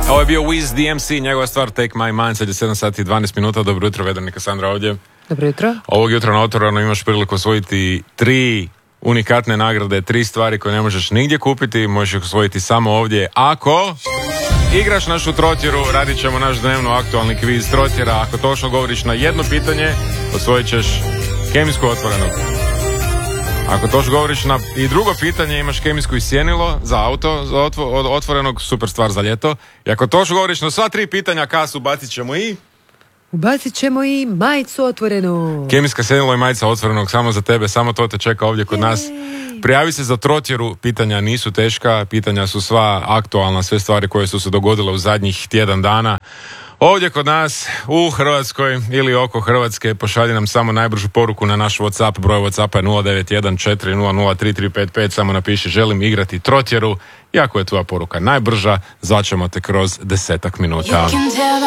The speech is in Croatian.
Ovo je bio Wiz DMC, njegova stvar Take My Mind, sad je 7 sati i 12 minuta. Dobro jutro, Vedrana Kasandra ovdje. Dobro jutro. Ovog jutra na Otvoreno imaš priliku osvojiti 3 unikatne nagrade, 3 stvari koje ne možeš nigdje kupiti, možeš ih osvojiti samo ovdje. Ako igraš našu trotjeru, radit ćemo naš dnevno aktualni kviz trotjera. Ako točno govoriš na jedno pitanje, osvojit ćeš kemijsku Otvorenog. Ako točno govoriš na i drugo pitanje, imaš kemijsku iscijenilo za auto za Otvorenog, super stvar za ljeto. I ako točno govoriš na sva 3 pitanja, kasu bacit ćemo i majicu Otvorenu. Kemijska sjenilo i majica Otvorenog samo za tebe, samo to te čeka ovdje kod nas. Prijavi se za trotjeru, pitanja nisu teška, pitanja su sva aktualna, sve stvari koje su se dogodile u zadnjih tjedan dana. Ovdje kod nas, u Hrvatskoj ili oko Hrvatske, pošalji nam samo najbržu poruku na naš WhatsApp, broj WhatsAppa je 0914003355, samo napiši želim igrati trotjeru i ako je tvoja poruka najbrža, zvaćemo te kroz 10 minuta.